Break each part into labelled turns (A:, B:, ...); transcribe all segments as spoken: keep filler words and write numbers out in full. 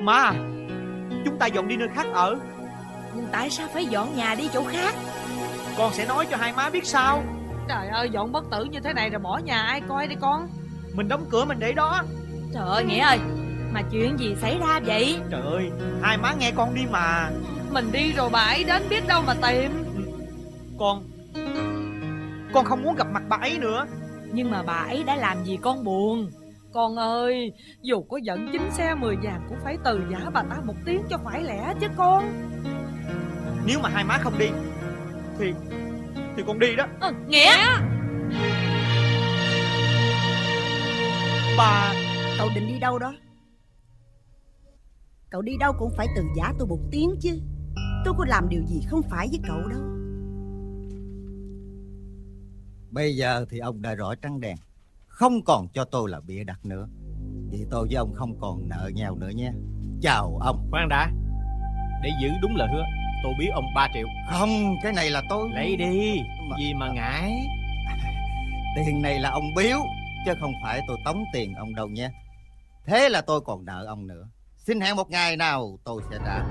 A: Má à, chúng ta dọn đi nơi khác ở.
B: Nhưng tại sao phải dọn nhà đi chỗ khác?
A: Con sẽ nói cho hai má biết sao.
C: Trời ơi, dọn bất tử như thế này rồi bỏ nhà ai coi đi con.
A: Mình đóng cửa mình để đó.
B: Trời ơi Nghĩa ơi, mà chuyện gì xảy ra vậy?
A: Trời ơi, hai má nghe con đi mà.
C: Mình đi rồi bà ấy đến biết đâu mà tìm.
A: Con Con không muốn gặp mặt bà ấy nữa.
B: Nhưng mà bà ấy đã làm gì con buồn?
C: Con ơi, dù có dẫn chín xe mười vàng cũng phải từ giả bà ta một tiếng cho phải lẽ chứ con.
A: Nếu mà hai má không đi Thì Thì con đi đó.
B: Ừ, Nghĩa.
A: Bà
D: Cậu định đi đâu đó? Cậu đi đâu cũng phải từ giả tôi một tiếng chứ. Tôi có làm điều gì không phải với cậu đâu.
E: Bây giờ thì ông đã rõ trắng đen, không còn cho tôi là bịa đặt nữa. Vậy tôi với ông không còn nợ nhau nữa nha. Chào ông.
F: Khoan đã, để giữ đúng lời hứa, tôi biếu ông ba triệu.
E: Không, cái này là tôi
F: Lấy đi,
E: mà...
F: gì mà ngại.
E: Tiền này là ông biếu, chứ không phải tôi tống tiền ông đâu nha. Thế là tôi còn nợ ông nữa. Xin hẹn một ngày nào tôi sẽ trả.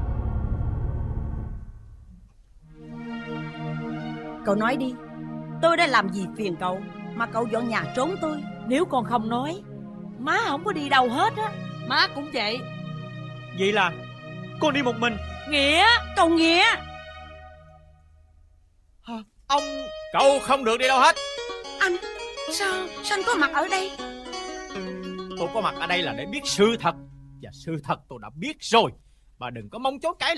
D: Cậu nói đi, tôi đã làm gì phiền cậu mà cậu dọn nhà trốn tôi?
B: Nếu con không nói, má không có đi đâu hết á.
C: Má cũng vậy.
A: Vậy là con đi một mình?
B: Nghĩa.
D: Cậu Nghĩa.
A: Hả? Ông...
F: Cậu không được đi đâu hết.
D: Anh, sao, sao anh có mặt ở đây?
F: Tôi có mặt ở đây là để biết sự thật. Và sự thật tôi đã biết rồi. Bà đừng có mong chối cãi lại.